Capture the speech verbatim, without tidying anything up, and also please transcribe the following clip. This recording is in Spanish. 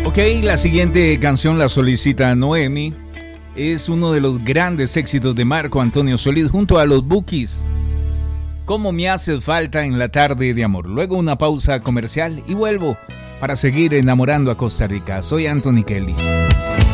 Ok, la siguiente canción la solicita Noemi. Es uno de los grandes éxitos de Marco Antonio Solís junto a los Bukis. ¿Cómo me hace falta en la tarde de amor? Luego una pausa comercial y vuelvo para seguir enamorando a Costa Rica. Soy Anthony Kelly.